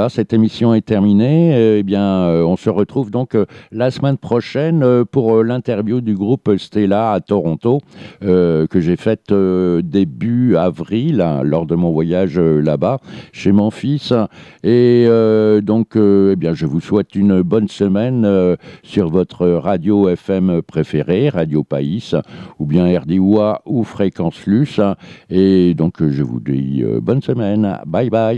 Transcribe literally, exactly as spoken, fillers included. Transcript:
voilà, cette émission est terminée. Euh, eh bien, euh, on se retrouve donc euh, la semaine prochaine euh, pour euh, l'interview du groupe Stella à Toronto euh, que j'ai faite euh, début avril hein, lors de mon voyage euh, là-bas chez mon fils. Et euh, donc, euh, eh bien, je vous souhaite une bonne semaine euh, sur votre radio F M préférée, Radio Païs, ou bien R D O A ou Fréquence Luce. Et donc, je vous dis euh, bonne semaine. Bye bye.